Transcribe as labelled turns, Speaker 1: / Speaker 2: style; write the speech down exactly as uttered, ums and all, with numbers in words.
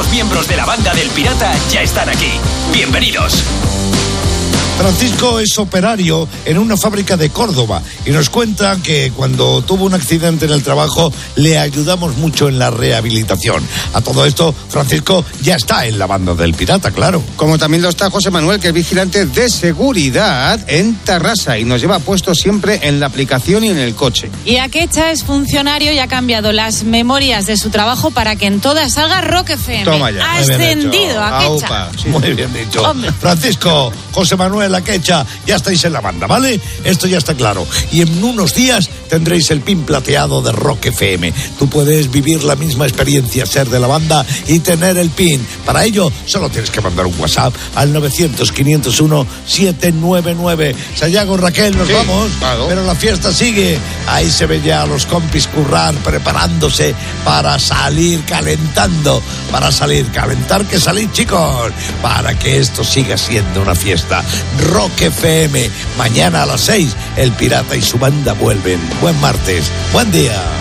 Speaker 1: miembros de la banda del Pirata ya están aquí. Bienvenidos.
Speaker 2: Francisco es operario en una fábrica de Córdoba y nos cuenta que cuando tuvo un accidente en el trabajo le ayudamos mucho en la rehabilitación. A todo esto, Francisco ya está en la banda del Pirata, claro.
Speaker 3: Como también lo está José Manuel, que es vigilante de seguridad en Tarrasa y nos lleva puesto siempre en la aplicación y en el coche.
Speaker 4: Y Akecha es funcionario y ha cambiado las memorias de su trabajo para que en todas salga Rock F M.
Speaker 3: Toma ya.
Speaker 4: Ha ascendido Akecha.
Speaker 3: Aupa, sí.
Speaker 2: Muy bien dicho.
Speaker 4: Hombre.
Speaker 2: Francisco, José Manuel, La Quecha, ya estáis en la banda, ¿vale? Esto ya está claro. Y en unos días tendréis el pin plateado de Rock F M. Tú puedes vivir la misma experiencia, ser de la banda y tener el pin. Para ello, solo tienes que mandar un WhatsApp al novecientos, quinientos uno, setecientos noventa y nueve. Sayago, Raquel, nos
Speaker 3: sí,
Speaker 2: vamos.
Speaker 3: claro.
Speaker 2: Pero la fiesta sigue. Ahí se ve ya a los compis currar, preparándose para salir calentando. Para salir, calentar que salir, chicos. Para que esto siga siendo una fiesta. Rock F M. Mañana a las seis, el Pirata y su banda vuelven. Buen martes. Buen día.